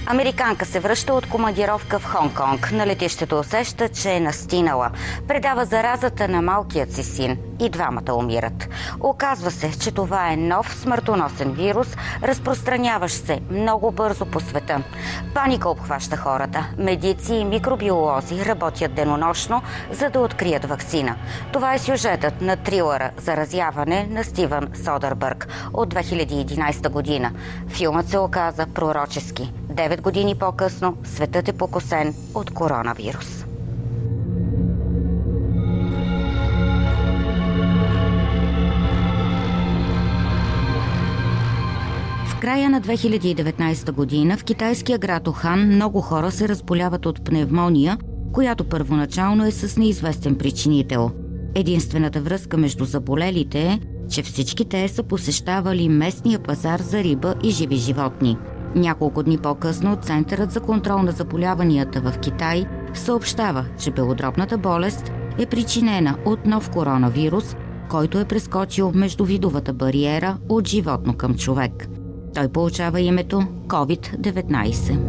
Американка се връща от командировка в Хонг-Конг. На летището усеща, че е настинала. Предава заразата на малкият си син. И двамата умират. Оказва се, че това е нов смъртоносен вирус, разпространяващ се много бързо по света. Паника обхваща хората. Медици и микробиолози работят денонощно, за да открият ваксина. Това е сюжетът на трилъра "Заразяване" на Стивън Содърбърг от 2011 година. Филмът се оказа пророчески. 9 години по-късно светът е покосен от коронавирус. В края на 2019 година в китайския град Ухан много хора се разболяват от пневмония, която първоначално е с неизвестен причинител. Единствената връзка между заболелите е, че всички те са посещавали местния пазар за риба и живи животни. Няколко дни по-късно Центърът за контрол на заболяванията в Китай съобщава, че белодробната болест е причинена от нов коронавирус, който е прескочил междувидовата бариера от животно към човек. Той получава името COVID-19.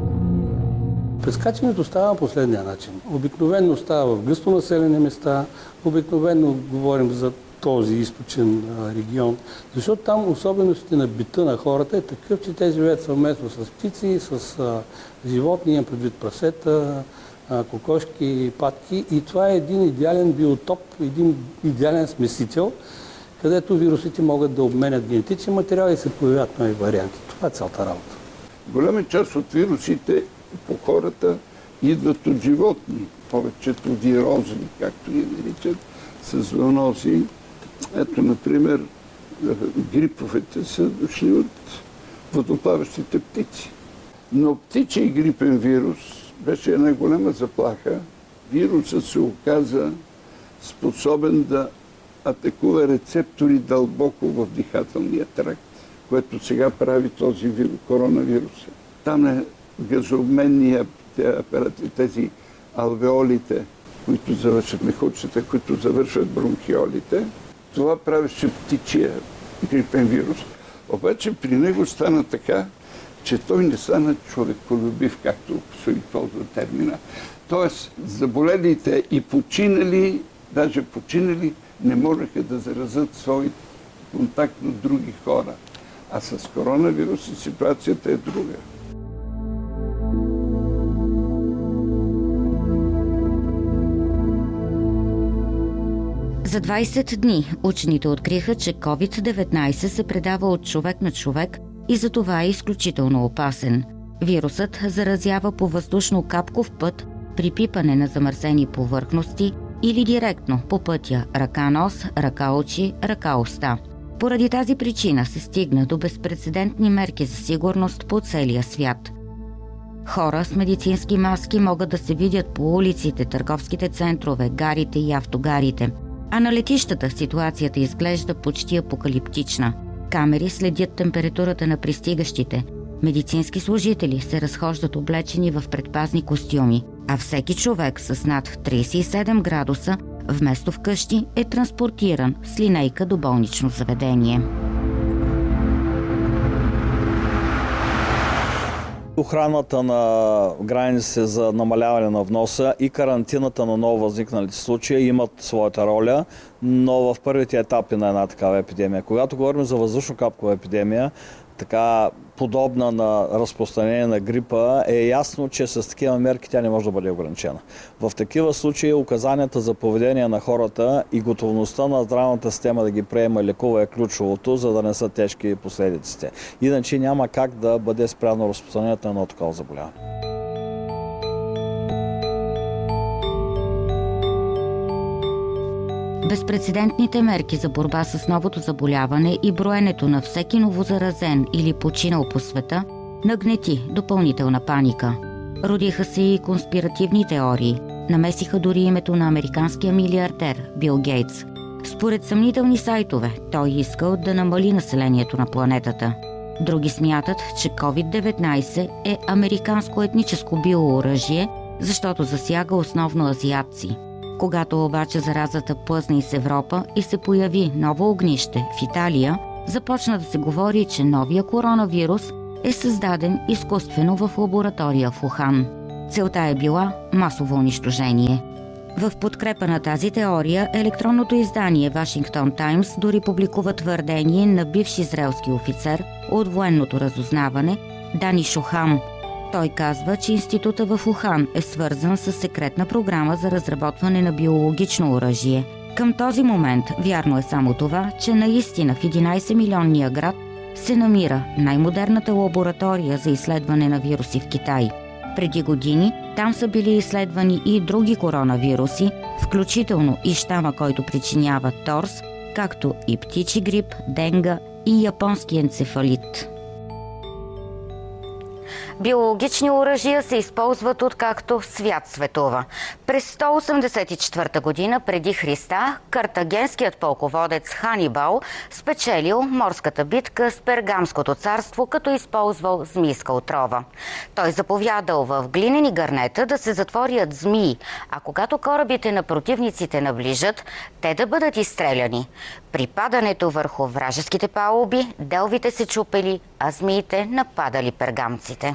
Прескачането става последния начин. Обикновено става в гъстонаселени места, обикновено говорим за този източен регион, защото там особеностите на бита на хората е такъв, че те живеят съвместно с птици, с животни, имам предвид прасета, кокошки, патки, и това е един идеален биотоп, един идеален смесител, където вирусите могат да обменят генетични материали и се появяват нови варианти. Това е цялата работа. Голяма част от вирусите по хората идват от животни. Повечето вирозни, както ги наричат, с зоонози. Ето, например, гриповете са дошли от водоплаващите птици. Но птичий грипен вирус беше една голяма заплаха. Вирусът се оказа способен да атакува рецептори дълбоко в дихателния тракт, което сега прави този коронавирус. Там е газообменния апарати, тези алвеолите, които завършват мехурчета, които завършват бронхиолите. Това правеше птичия грипен вирус. Обаче при него стана така, че той не стана човеколюбив, както се използва термина. Тоест, заболелите и починали, даже починали, не можеха да заразят свой контакт от други хора. А с коронавируса ситуацията е друга. За 20 дни учените откриха, че COVID-19 се предава от човек на човек и за това е изключително опасен. Вирусът заразява по въздушно-капков път при пипане на замърсени повърхности или директно по пътя ръка-нос, ръка-очи, ръка-уста. Поради тази причина се стигна до безпрецедентни мерки за сигурност по целия свят. Хора с медицински маски могат да се видят по улиците, търговските центрове, гарите и автогарите. А на летищата ситуацията изглежда почти апокалиптична. Камери следят температурата на пристигащите. Медицински служители се разхождат облечени в предпазни костюми, а всеки човек с над 37 градуса вместо вкъщи е транспортиран с линейка до болнично заведение. Охраната на границите за намаляване на вноса и карантината на ново възникналите случаи имат своята роля, но в първите етапи на една такава епидемия. Когато говорим за въздушно-капкова епидемия, така подобна на разпространение на грипа, е ясно, че с такива мерки тя не може да бъде ограничена. В такива случаи указанията за поведение на хората и готовността на здравната система да ги приема и лекува е ключовото, за да не са тежки последиците. Иначе няма как да бъде спряно разпространението на едно такова заболяване. Безпрецедентните мерки за борба с новото заболяване и броенето на всеки новозаразен или починал по света нагнети допълнителна паника. Родиха се и конспиративни теории. Намесиха дори името на американския милиардер Бил Гейтс. Според съмнителни сайтове, той искал да намали населението на планетата. Други смятат, че COVID-19 е американско етническо биооръжие, защото засяга основно азиатци. Когато обаче заразата плъзна из Европа и се появи ново огнище в Италия, започна да се говори, че новия коронавирус е създаден изкуствено в лаборатория в Ухан. Целта е била масово унищожение. В подкрепа на тази теория електронното издание Вашингтон Таймс дори публикува твърдение на бивш израелски офицер от военното разузнаване Дани Шохам. Той казва, че института в Ухан е свързан с секретна програма за разработване на биологично оръжие. Към този момент вярно е само това, че наистина в 11-милионния град се намира най-модерната лаборатория за изследване на вируси в Китай. Преди години там са били изследвани и други коронавируси, включително и щама, който причинява торс, както и птичи грип, денга и японски енцефалит. Биологични оръжия се използват откакто свят светува. През 184 година преди Христа картагенският полководец Ханибал спечелил морската битка с Пергамското царство, като използвал змийска отрова. Той заповядал в глинени гърнета да се затворят змии, а когато корабите на противниците наближат, те да бъдат изстреляни. При падането върху вражеските палуби, делвите се чупели, а змиите нападали пергамците.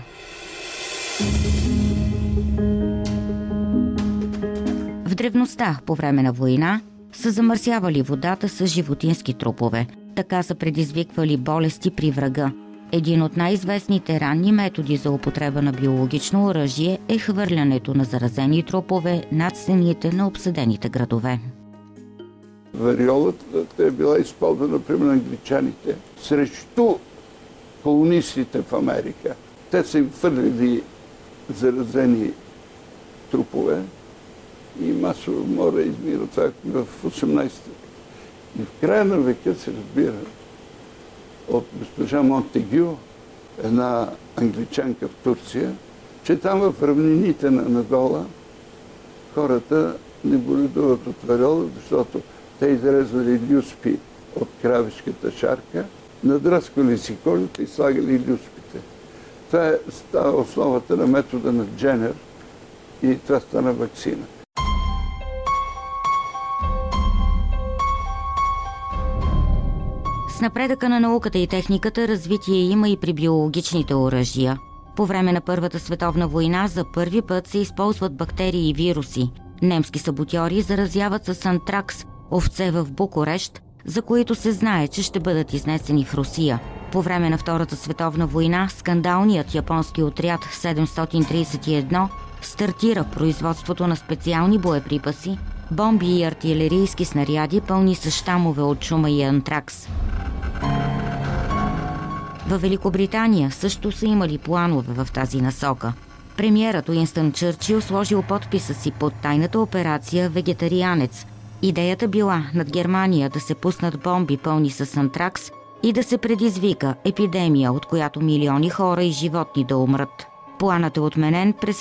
В древността, по време на война, са замърсявали водата с животински трупове. Така са предизвиквали болести при врага. Един от най-известните ранни методи за употреба на биологично оръжие е хвърлянето на заразени трупове над стените на обсъдените градове. Вариолата е била използвана, например, на англичаните срещу колонистите в Америка. Те са им хвърлили заразени трупове и масово мора измира. Това в 18-та. И в края на века се разбира от госпожа Монтегю, една англичанка в Турция, че там в равнините на Анадола хората не боледуват от вариола, защото те изрезвали люспи от кравишката шарка, надрасквали си кожата и слагали люспите. Това става основата на метода на Дженер и това стана ваксина. С напредъка на науката и техниката развитие има и при биологичните оръжия. По време на Първата световна война за първи път се използват бактерии и вируси. Немски саботьори заразяват с антракс овце в Букурещ, за които се знае, че ще бъдат изнесени в Русия. По време на Втората световна война скандалният японски отряд 731 стартира производството на специални боеприпаси, бомби и артилерийски снаряди, пълни с щамове от чума и антракс. Във Великобритания също са имали планове в тази насока. Премиерът Уинстън Чърчил сложил подписа си под тайната операция «Вегетарианец». Идеята била над Германия да се пуснат бомби пълни с антракс и да се предизвика епидемия, от която милиони хора и животни да умрат. Планът е отменен през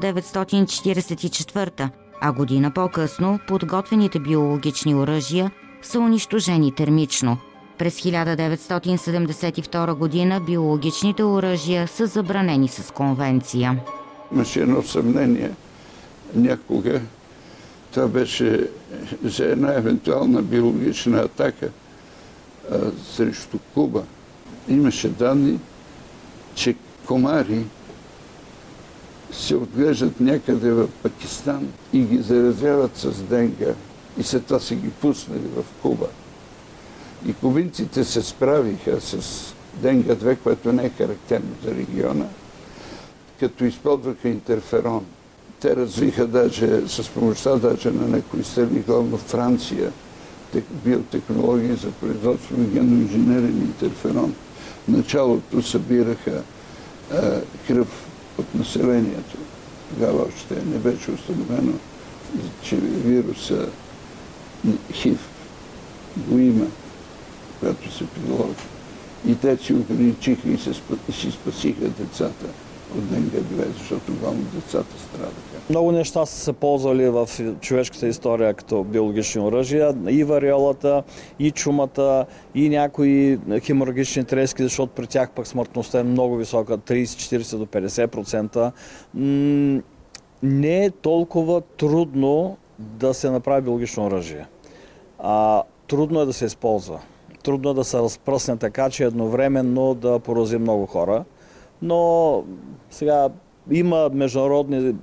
1944, а година по-късно подготвените биологични оръжия са унищожени термично. През 1972 година биологичните оръжия са забранени с конвенция. Имаше едно съмнение някога. Това беше за една евентуална биологична атака срещу Куба. Имаше данни, че комари се отглеждат някъде в Пакистан и ги заразяват с денга и след това са ги пуснали в Куба. И кубинците се справиха с денга 2, което не е характерно за региона, като използваха интерферон. Те развиха даже, с помощта даже на някои страни, главно Франция, биотехнологии за производство на генноинженерен интерферон. В началото събираха кръв от населението. Тогава още не беше установено, че вируса ХИВ го има, която се приложи. И те си ограничиха и си спасиха децата от денга 2, защото главно децата страдаха. Много неща са се ползвали в човешката история като биологични оръжия. И вариолата, и чумата, и някои хеморагични трески, защото при тях пък смъртността е много висока, 30-40 до 50%. Не е толкова трудно да се направи биологично оръжие. Трудно е да се използва. Трудно е да се разпръсне така, че едновременно да порази много хора. но сега има международни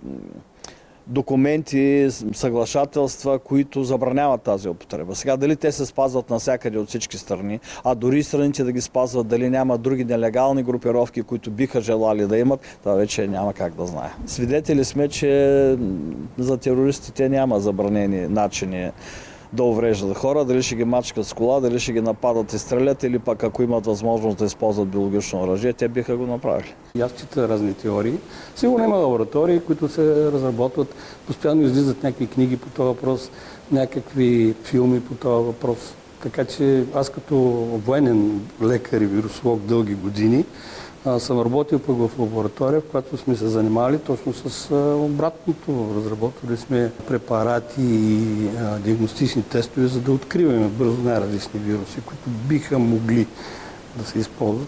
документи, съглашателства, които забраняват тази употреба. Сега дали те се спазват навсякъде от всички страни, а дори страните да ги спазват, дали няма други нелегални групировки, които биха желали да имат, това вече няма как да знае. Свидетели сме, че за терористите няма забранени начини да увреждат хора, дали ще ги мачкат с кола, дали ще ги нападат и стрелят, или пък ако имат възможност да използват биологично оръжие, те биха го направили. И аз чета разни теории. Сигурно има лаборатории, които се разработват, постоянно излизат някакви книги по този въпрос, някакви филми по този въпрос. Така че аз като военен лекар и вирусолог дълги години съм работил пък в лаборатория, в която сме се занимавали точно с обратното. Разработвали сме препарати и диагностични тестове, за да откриваме бързо най-различни вируси, които биха могли да се използват.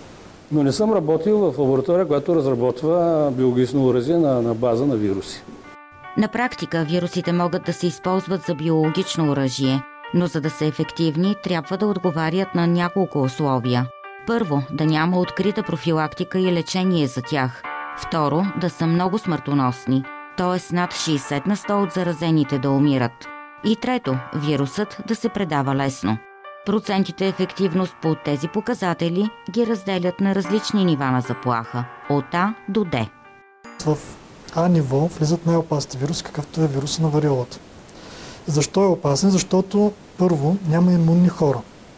Но не съм работил в лаборатория, която разработва биологично оръжие на база на вируси. На практика вирусите могат да се използват за биологично оръжие, но за да са ефективни, трябва да отговарят на няколко условия. Първо, да няма открита профилактика и лечение за тях. Второ, да са много смъртоносни, т.е. над 60 на 100 от заразените да умират. И трето, вирусът да се предава лесно. Процентите ефективност по тези показатели ги разделят на различни нива на заплаха – от А до Д. В А ниво влизат най-опасните вируси, какъвто е вируса на вариолата. Защо е опасен? Защото първо няма имунни хора.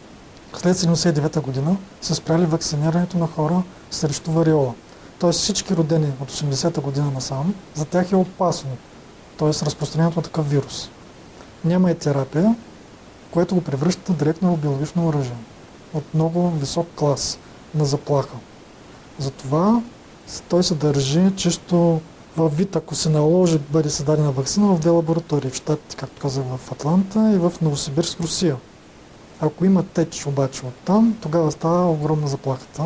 След 1979 година са спряли вакцинирането на хора срещу вариола. Тоест всички родени от 80-та година насам, за тях е опасно. Тоест разпространението на такъв вирус. Няма и терапия, което го превръща директно в биологично оръжие. От много висок клас на заплаха. Затова той се държи чисто във вид, ако се наложи бъде създадена вакцина в две лаборатории, в Щатите, както казах, в Атланта и в Новосибирск, Русия. Ако има теч обаче оттам, тогава става огромна заплахата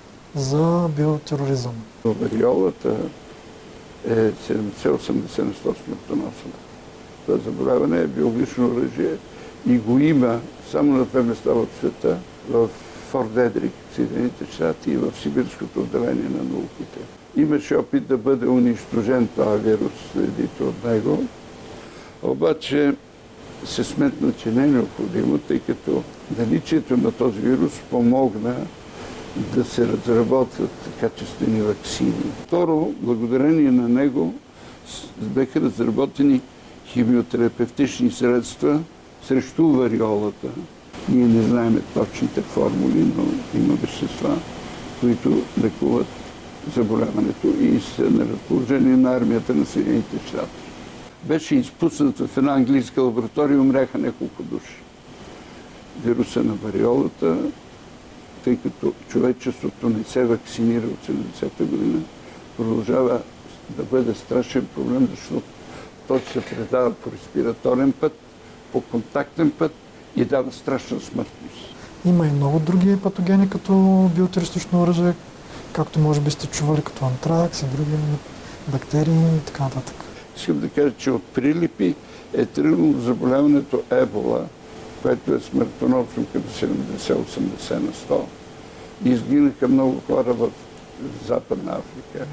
за биотероризъм. Вариолата е 70-80 на 100 смъртоносна. Това заболяване е биологично оръжие и го има само на две места в света, в Форт Дедрик, Съединените щати и в Сибирското отделение на науките. Имаше опит да бъде унищожен този вирус, следите от него, обаче се сметна, че не е необходимо, тъй като наличието на този вирус помогна да се разработват качествени ваксини. Второ, благодарение на него бяха разработени химиотерапевтични средства срещу вариолата. Ние не знаем точните формули, но има вещества, които лекуват заболяването и са на разположение на армията на Съединените щати. Беше изпуснат в една английска лаборатория и умряха няколко души. Вируса на вариолата, тъй като човечеството не се вакцинира от 70-та година, продължава да бъде страшен проблем, защото той се предава по респираторен път, по контактен път и дава страшна смъртност. Има и много други патогени, като биотерористично оръжие, както може би сте чували, като антракс и други бактерии и така нататък. Искам да кажа, че от прилипи е тръгнало заболяването Ебола, което е смъртоносно като 70-80 на 100. И изгинаха много хора в Западна Африка.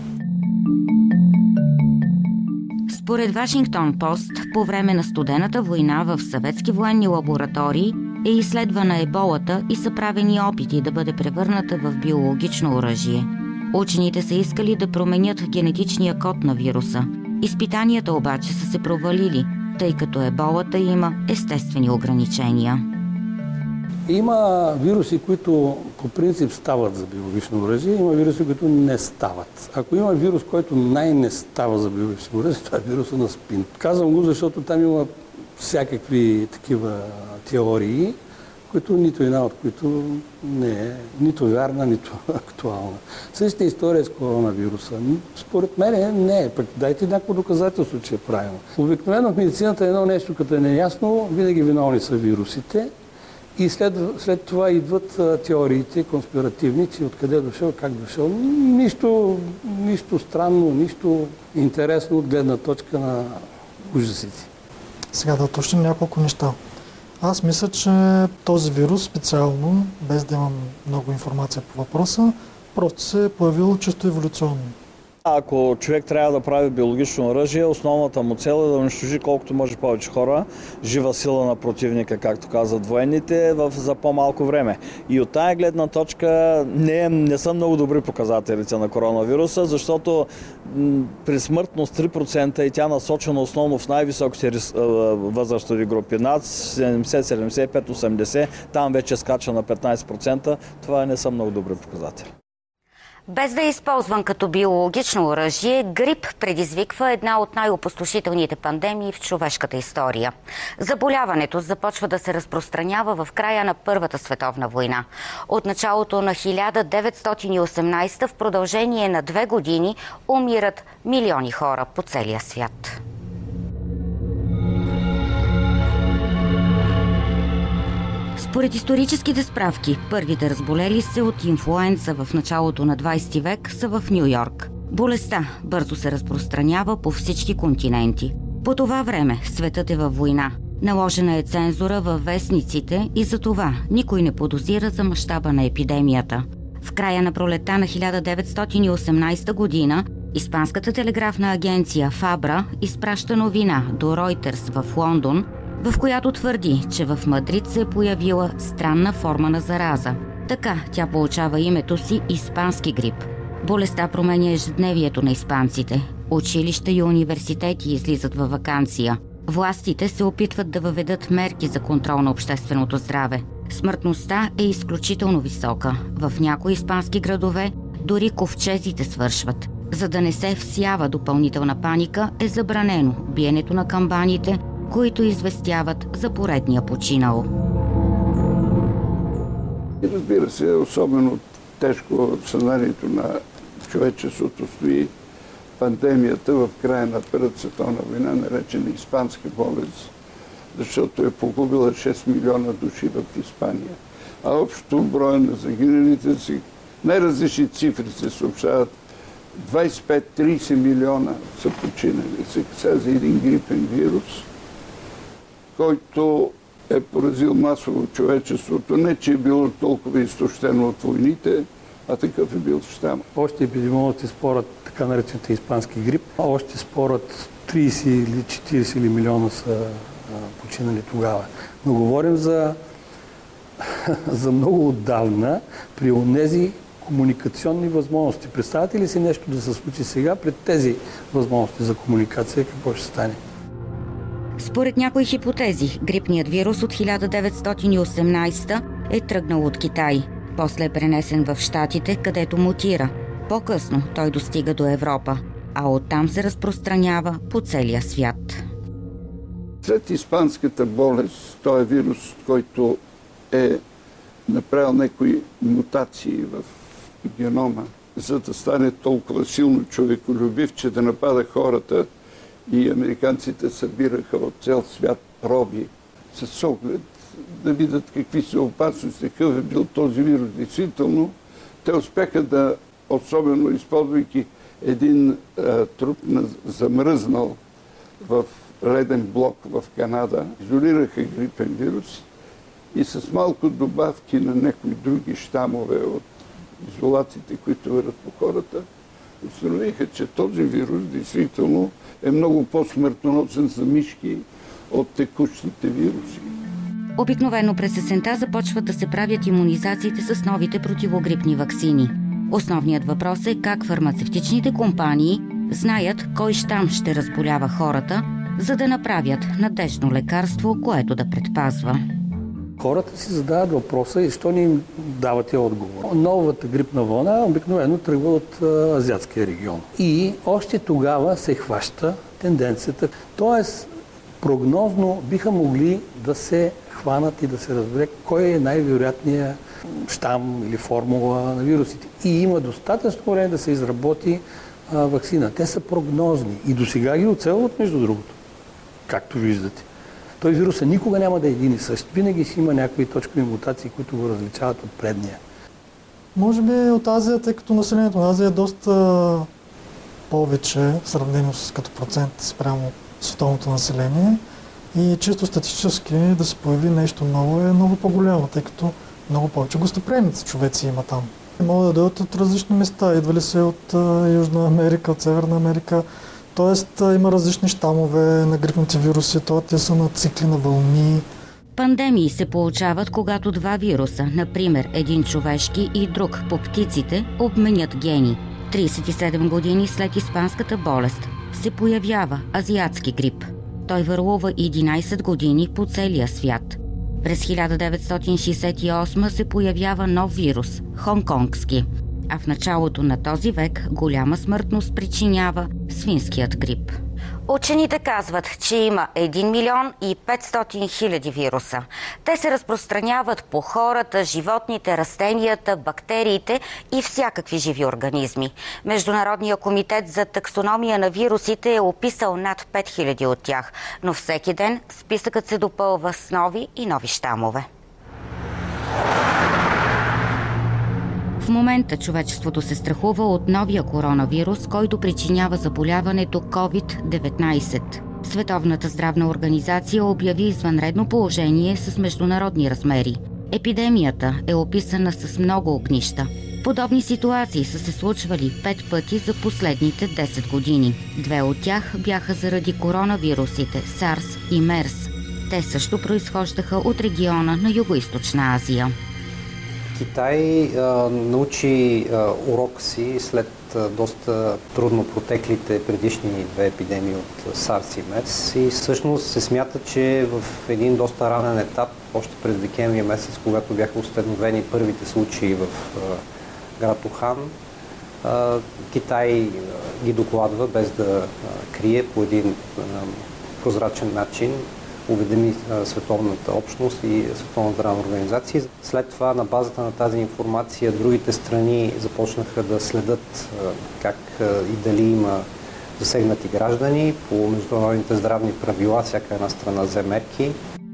Според Вашингтон Пост, по време на студената война в съветски военни лаборатории е изследвана еболата и са правени опити да бъде превърната в биологично оръжие. Учените са искали да променят генетичния код на вируса. Изпитанията обаче са се провалили, тъй като еболата има естествени ограничения. Има вируси, които по принцип стават за биологично оръжие, има вируси, които не стават. Ако има вирус, който не става за биологично оръжие, това е вируса на СПИН. Казвам го, защото там има всякакви такива теории, които нито една от които не е нито вярна, нито актуална. Същата история с коронавируса. Според мен не е. Пък дайте някакво доказателство, че е правилно. Обикновено в медицината едно нещо, като е неясно, винаги виновни са вирусите. И след това идват теориите конспиративни, че откъде е дошъл, как дошъл. Нищо странно, нищо интересно от гледна точка на ужасите. Сега да уточним няколко неща. Аз мисля, че този вирус специално, без да имам много информация по въпроса, Просто се е появило чисто еволюционно. Ако човек трябва да прави биологично оръжие, основната му цел е да унищожи колкото може повече хора, жива сила на противника, както казват военните, за по-малко време. И от тая гледна точка не са много добри показателите на коронавируса, защото при смъртност 3% и тя насочена основно в най-високите възрастови групи, над 70, 75, 80, там вече скача на 15%, това не са много добри показатели. Без да е използван като биологично оръжие, грип предизвиква една от най-опустошителните пандемии в човешката история. Заболяването започва да се разпространява в края на Първата световна война. От началото на 1918 в продължение на 2 години умират милиони хора по целия свят. Според историческите справки, първите разболели се от инфлуенца в началото на 20 век са в Ню Йорк. Болестта бързо се разпространява по всички континенти. По това време светът е във война. Наложена е цензура във вестниците и за това никой не подозира за мащаба на епидемията. В края на пролетта на 1918 година Испанската телеграфна агенция Фабра изпраща новина до Ройтерс в Лондон, в която твърди, че в Мадрид се е появила странна форма на зараза. Така тя получава името си испански грип. Болестта променя ежедневието на испанците. Училища и университети излизат във ваканция. Властите се опитват да въведат мерки за контрол на общественото здраве. Смъртността е изключително висока. В някои испански градове дори ковчезите свършват. За да не се всява допълнителна паника, е забранено биенето на камбаните, които известяват за поредния починал. Разбира се, особено тежко в съзнанието на човечеството стои пандемията в края на Първата световна война, наречена испанска болест, защото е погубила 6 милиона души в Испания. А общо броя на загиналите си, най-различни цифри се съобщават, 25-30 милиона са починали. Се касае за един грипен вирус, който е поразил масово човечеството. Не, че е било толкова изтощено от войните, а такъв е бил щам. Още епидемиолозите спорят така наречените испански грип. Още спорят 30 или 40 или милиона са починали тогава. Но говорим за много отдавна при онези комуникационни възможности. Представете ли си нещо да се случи сега пред тези възможности за комуникация? Какво ще стане? Според някои хипотези, грипният вирус от 1918 е тръгнал от Китай. После е пренесен в Щатите, където мутира. По-късно той достига до Европа, а оттам се разпространява по целия свят. След испанската болест, той е вирус, който е направил някои мутации в генома, за да стане толкова силно човеколюбив, че да напада хората, и американците събираха от цял свят проби с оглед да видят какви са опасности, какъв е бил този вирус. Действително, те успяха да, особено използвайки един труп замръзнал в леден блок в Канада, изолираха грипен вирус и с малко добавки на някои други щамове от изолациите, които върват по хората, установиха, че този вирус действително е много по-смъртоносен за мишки от текущите вируси. Обикновено през есента започват да се правят имунизациите с новите противогрипни ваксини. Основният въпрос е как фармацевтичните компании знаят кой щам ще разболява хората, за да направят надеждно лекарство, което да предпазва. Хората си задават въпроса и защо не им давате отговор. Новата грипна вълна обикновено тръгва от азиатския регион. И още тогава се хваща тенденцията. Тоест, прогнозно биха могли да се хванат и да се разбере кой е най-вероятният щам или формула на вирусите. И има достатъчно време да се изработи ваксина. Те са прогнозни и досега ги оцелват, между другото, както виждате. Той вируса никога няма да е един и същ. Винаги си има някои точкови мутации, които го различават от предния. Може би от Азия, тъй като населението на Азия е доста повече, в сравнение с като процент спрямо световното население. И чисто статистически да се появи нещо ново е много по-голямо, тъй като много повече гостоприемници човеци има там. Могат да дойдат от различни места. Идвали се от Южна Америка, от Северна Америка. Тоест има различни щамове на грипните вируси. Те са на цикли, на вълни. Пандемии се получават, когато два вируса, например един човешки и друг по птиците, обменят гени. 37 години след испанската болест се появява азиатски грип. Той върлува 11 години по целия свят. През 1968 се появява нов вирус – хонконгски, а в началото на този век голяма смъртност причинява свинският грип. Учените казват, че има 1 милион и 500 хиляди вируса. Те се разпространяват по хората, животните, растенията, бактериите и всякакви живи организми. Международният комитет за таксономия на вирусите е описал над 5000 от тях, но всеки ден списъкът се допълва с нови и нови щамове. В момента човечеството се страхува от новия коронавирус, който причинява заболяването COVID-19. Световната здравна организация обяви извънредно положение с международни размери. Епидемията е описана с много огнища. Подобни ситуации са се случвали 5 пъти за последните 10 години. 2 от тях бяха заради коронавирусите SARS и MERS. Те също произхождаха от региона на Югоизточна Азия. Китай научи урок си след доста трудно протеклите предишни 2 епидемии от SARS и MERS и всъщност се смята, че в един доста ранен етап, още през декември месец, когато бяха установени първите случаи в град Ухан, Китай ги докладва без да крие по един прозрачен начин, уведоми световната общност и Световната здравна организация. След това, на базата на тази информация, другите страни започнаха да следят как и дали има засегнати граждани. По международните здравни правила всяка една страна взе мерки.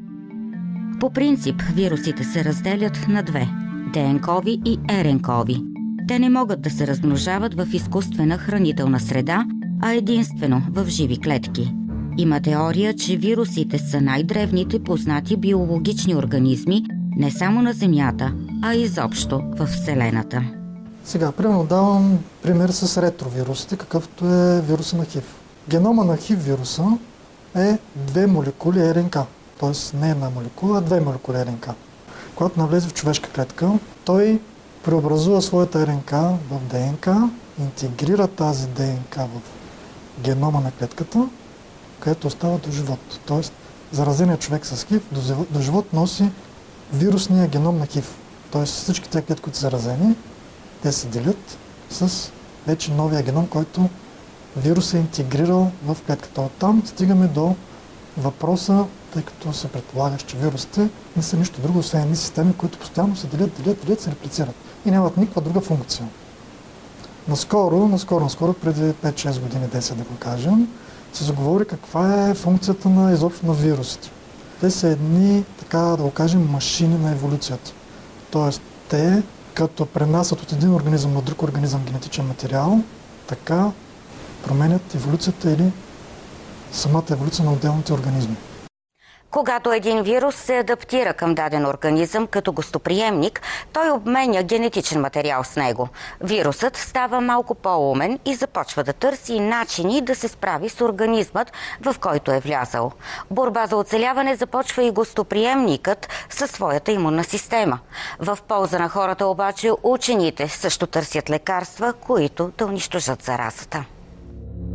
По принцип, вирусите се разделят на 2 – ДНК-ови и РНК-ови. Те не могат да се размножават в изкуствена хранителна среда, а единствено в живи клетки. Има теория, че вирусите са най-древните познати биологични организми не само на Земята, а изобщо в Вселената. Сега, примерно давам пример с ретровирусите, какъвто е вируса на ХИВ. Генома на ХИВ вируса е 2 молекули РНК, т.е. не една молекула, а 2 молекули РНК. Когато навлезе в човешка клетка, той преобразува своята РНК в ДНК, интегрира тази ДНК в генома на клетката, където остава до живот. Тоест, заразеният човек с ХИВ до живот носи вирусния геном на ХИВ. Тоест, всички тези клетки, които са заразени, те се делят с вече новия геном, който вирус е интегрирал в клетката. Оттам стигаме до въпроса, тъй като се предполага, че вирусите не са нищо друго, освен едни системи, които постоянно се делят, се реплицират и нямат никаква друга функция. Наскоро, преди 5-6 години, 10 да го кажем, се заговори каква е функцията изобщо на вирусите. Те са едни, така да го кажем, машини на еволюцията. Тоест, те, като пренасят от един организъм на друг организъм генетичен материал, така променят еволюцията или самата еволюция на отделните организми. Когато един вирус се адаптира към даден организъм като гостоприемник, той обменя генетичен материал с него. Вирусът става малко по-умен и започва да търси начини да се справи с организмът, в който е влязал. Борба за оцеляване започва и гостоприемникът със своята имунна система. В полза на хората обаче учените също търсят лекарства, които да унищожат заразата.